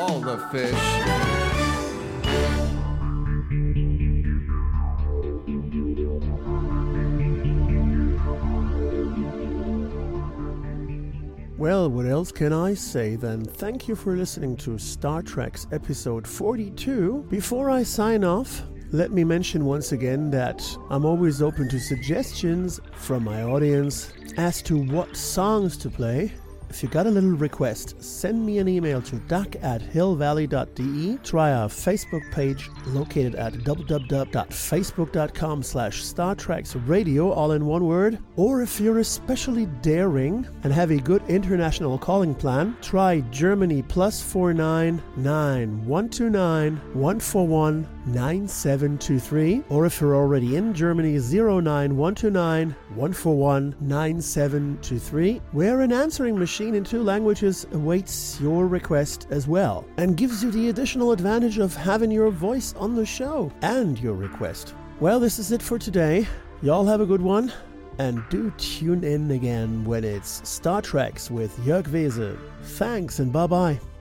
all the fish. Well, what else can I say then? Thank you for listening to Star Trek's episode 42. Before I sign off, let me mention once again that I'm always open to suggestions from my audience as to what songs to play. If you got a little request, send me an email to duck@hillvalley.de. Try our Facebook page located at www.facebook.com/Star Treks Radio, all in one word. Or if you're especially daring and have a good international calling plan, try Germany +49 9129 141 9723. Or if you're already in Germany, 09129 141 9723, where an answering machine in 2 languages awaits your request as well, and gives you the additional advantage of having your voice on the show and your request. Well, this is it for today. Y'all have a good one, and do tune in again when it's Star Treks with Jörg Wese. Thanks and bye-bye.